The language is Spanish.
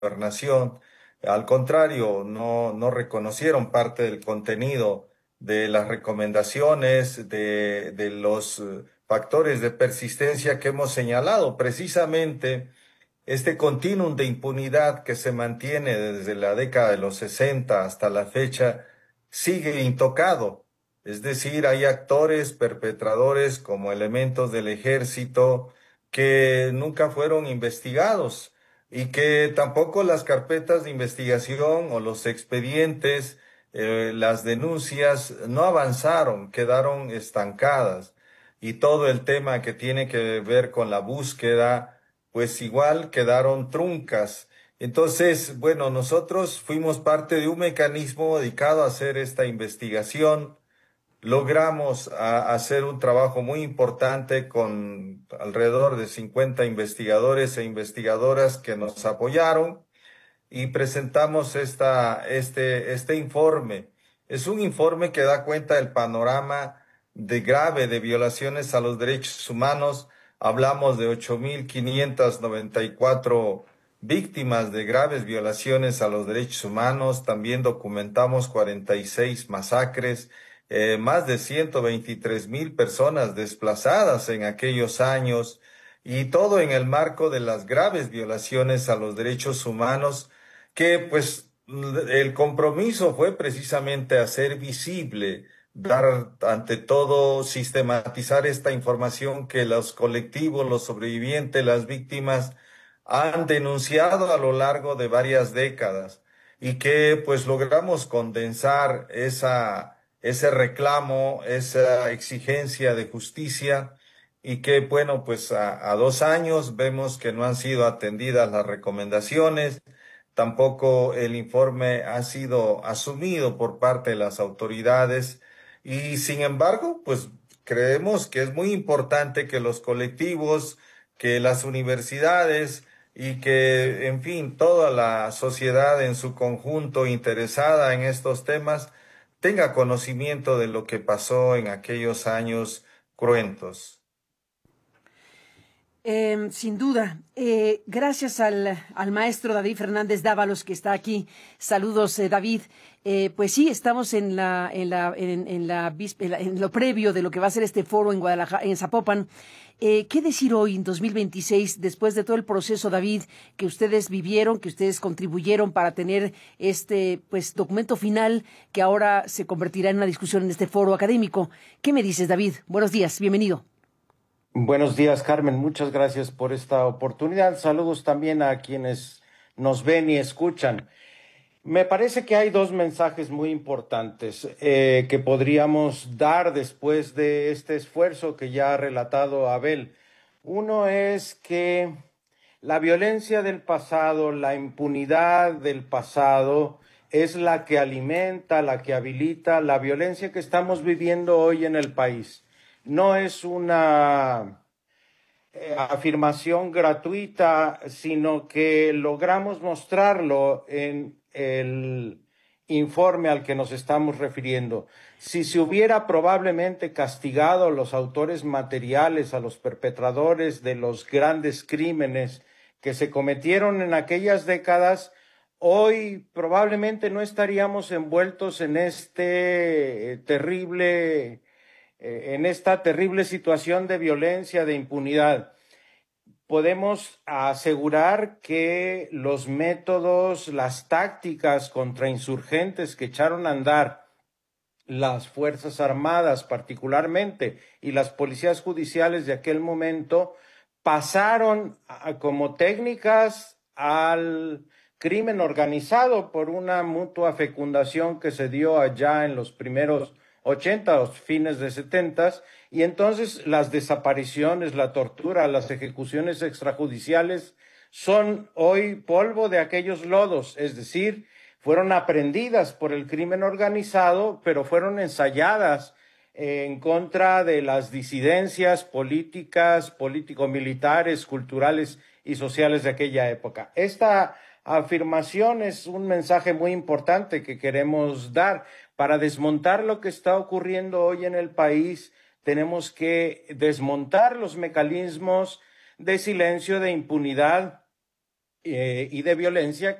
gobernación. Al contrario, no reconocieron parte del contenido de las recomendaciones, de los factores de persistencia que hemos señalado. Precisamente este continuum de impunidad que se mantiene desde la década de los 60 hasta la fecha sigue intocado. Es decir, hay actores, perpetradores como elementos del ejército que nunca fueron investigados y que tampoco las carpetas de investigación o los expedientes, las denuncias no avanzaron, quedaron estancadas. Y todo el tema que tiene que ver con la búsqueda pues igual quedaron truncas. Entonces, bueno, nosotros fuimos parte de un mecanismo dedicado a hacer esta investigación. Logramos hacer un trabajo muy importante con alrededor de 50 investigadores e investigadoras que nos apoyaron y presentamos este informe. Es un informe que da cuenta del panorama de grave de violaciones a los derechos humanos. Hablamos de 8.594 víctimas de graves violaciones a los derechos humanos. También documentamos 46 masacres, más de 123.000 personas desplazadas en aquellos años, y todo en el marco de las graves violaciones a los derechos humanos que pues el compromiso fue precisamente hacer visible, dar ante todo, sistematizar esta información que los colectivos, los sobrevivientes, las víctimas han denunciado a lo largo de varias décadas y que pues logramos condensar ese reclamo, esa exigencia de justicia y que bueno, pues a 2 años vemos que no han sido atendidas las recomendaciones. Tampoco el informe ha sido asumido por parte de las autoridades y sin embargo, pues creemos que es muy importante que los colectivos, que las universidades y que, en fin, toda la sociedad en su conjunto interesada en estos temas tenga conocimiento de lo que pasó en aquellos años cruentos. Sin duda. Gracias al maestro David Fernández Dávalos que está aquí. Saludos, David. Pues sí, estamos en lo previo de lo que va a ser este foro en Guadalajara, en Zapopan. ¿Qué decir hoy, en 2026, después de todo el proceso, David, que ustedes vivieron, que ustedes contribuyeron para tener este, pues, documento final que ahora se convertirá en una discusión en este foro académico? ¿Qué me dices, David? Buenos días, bienvenido. Buenos días, Carmen. Muchas gracias por esta oportunidad. Saludos también a quienes nos ven y escuchan. Me parece que hay dos mensajes muy importantes que podríamos dar después de este esfuerzo que ya ha relatado Abel. Uno es que la violencia del pasado, la impunidad del pasado, es la que alimenta, la que habilita la violencia que estamos viviendo hoy en el país. No es una afirmación gratuita, sino que logramos mostrarlo en el informe al que nos estamos refiriendo. Si se hubiera probablemente castigado a los autores materiales, a los perpetradores de los grandes crímenes que se cometieron en aquellas décadas, hoy probablemente no estaríamos envueltos en en esta terrible situación de violencia, de impunidad. Podemos asegurar que los métodos, las tácticas contra insurgentes que echaron a andar las Fuerzas Armadas particularmente y las policías judiciales de aquel momento pasaron como técnicas al crimen organizado por una mutua fecundación que se dio allá en los primeros 80 o fines de 70, y entonces las desapariciones, la tortura, las ejecuciones extrajudiciales son hoy polvo de aquellos lodos, es decir, fueron aprendidas por el crimen organizado, pero fueron ensayadas en contra de las disidencias políticas, político-militares, culturales y sociales de aquella época. Esta afirmación es un mensaje muy importante que queremos dar. Para desmontar lo que está ocurriendo hoy en el país, tenemos que desmontar los mecanismos de silencio, de impunidad, y de violencia